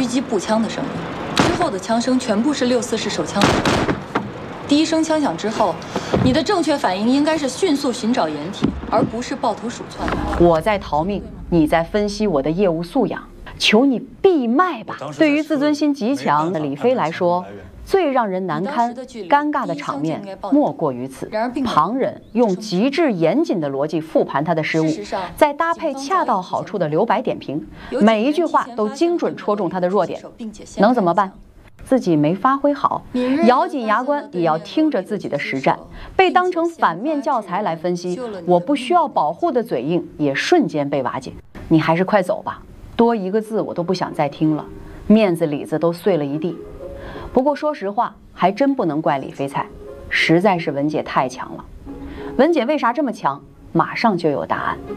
击步枪的声音，之后的枪声全部是6.4式手枪的声音。第一声枪响之后，你的正确反应应该是迅速寻找掩体，而不是抱头鼠窜。 我在逃命，你在分析我的业务素养，求你闭麦吧。对于自尊心极强的李飞来说，最让人难堪、尴尬的场面莫过于此。旁人用极致严谨的逻辑复盘他的失误，再搭配恰到好处的留白点评，每一句话都精准戳中他的弱点。能怎么办？自己没发挥好，咬紧牙关也要听着自己的实战，被当成反面教材来分析，我不需要保护的嘴硬也瞬间被瓦解。你还是快走吧，多一个字我都不想再听了，面子里子都碎了一地。不过说实话，还真不能怪李飞菜，实在是文姐太强了。文姐为啥这么强？马上就有答案。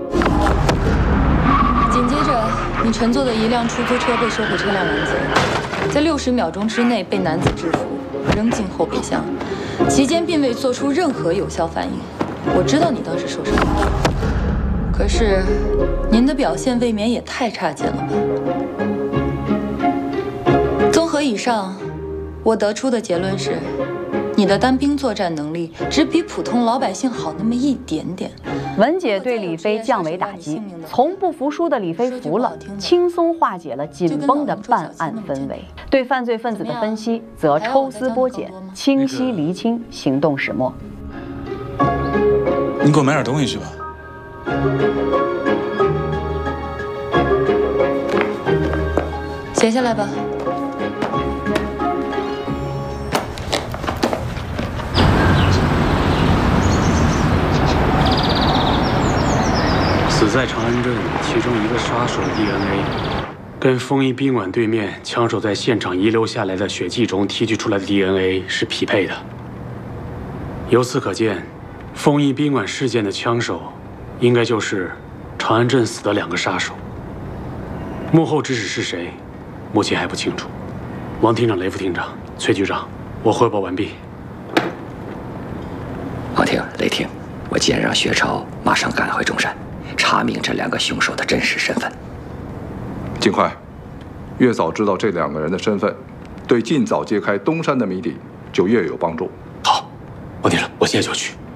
紧接着，你乘坐的一辆出租车被收回车辆拦截，在60秒钟之内被男子制服，扔进后备箱，期间并未做出任何有效反应。我知道你当时受伤了，可是您的表现未免也太差劲了吧？综合以上，我得出的结论是，你的单兵作战能力只比普通老百姓好那么一点点。 文姐对李飞降维打击，从不服输的李飞服了，轻松化解了紧绷的办案氛围。对犯罪分子的分析则抽丝剥茧，清晰厘清，行动始末。 你给我买点东西去吧。 写下来吧。 死在长安镇其中一个杀手的 DNA， 跟丰益宾馆对面枪手在现场遗留下来的血迹中提取出来的 DNA 是匹配的。由此可见，丰益宾馆事件的枪手，应该就是长安镇死的2个杀手。幕后指使是谁，目前还不清楚。王厅长、雷副厅长、崔局长，我汇报完毕。 王厅、雷厅，我建议让薛超马上赶回中山。查明这2个凶手的真实身份， 尽快，越早知道这2个人的身份，对尽早揭开东山的谜底就越有帮助。 好，王厅长，我现在就去。